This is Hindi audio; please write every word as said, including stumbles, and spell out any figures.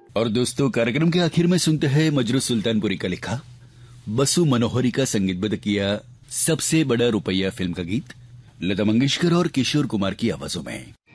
और दोस्तों, कार्यक्रम के आखिर में सुनते हैं मजरू सुल्तानपुरी का लिखा, बसु मनोहरी का संगीतबद्ध किया सबसे बड़ा रुपया फिल्म का गीत लता मंगेशकर और किशोर कुमार की आवाजों में।